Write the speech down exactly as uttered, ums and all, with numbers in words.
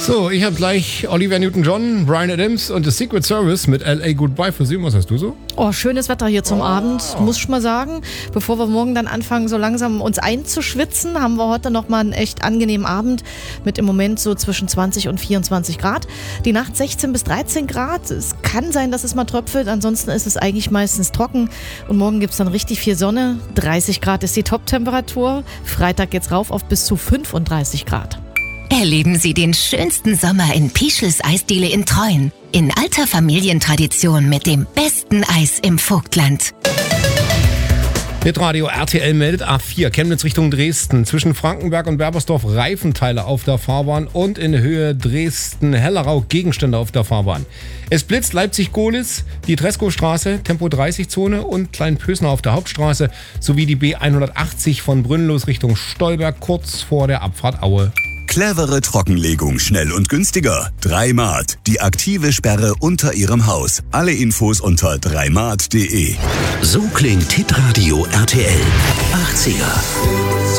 So, ich habe gleich Olivia Newton-John, Bryan Adams und The Secret Service mit L A Goodbye für Sie. Was hast du so? Oh, schönes Wetter hier zum oh. Abend, muss ich mal sagen. Bevor wir morgen dann anfangen, so langsam uns einzuschwitzen, haben wir heute noch mal einen echt angenehmen Abend mit im Moment so zwischen zwanzig und vierundzwanzig Grad. Die Nacht sechzehn bis dreizehn Grad. Es kann sein, dass es mal tröpfelt, ansonsten ist es eigentlich meistens trocken. Und morgen gibt es dann richtig viel Sonne. dreißig Grad ist die Top-Temperatur. Freitag geht's rauf auf bis zu fünfunddreißig Grad. Erleben Sie den schönsten Sommer in Pischels Eisdiele in Treuen. In alter Familientradition mit dem besten Eis im Vogtland. Hitradio R T L meldet A vier, Chemnitz Richtung Dresden. Zwischen Frankenberg und Berbersdorf Reifenteile auf der Fahrbahn und in Höhe Dresden-Hellerau Gegenstände auf der Fahrbahn. Es blitzt Leipzig-Gohlis, die Treskowstraße, Tempo dreißig Zone und Kleinpösner auf der Hauptstraße sowie die B hundertachtzig von Brünnlos Richtung Stolberg kurz vor der Abfahrt Aue. Clevere Trockenlegung, schnell und günstiger. Dreimat, die aktive Sperre unter Ihrem Haus. Alle Infos unter dreimat punkt de. So klingt Hitradio R T L. achtziger.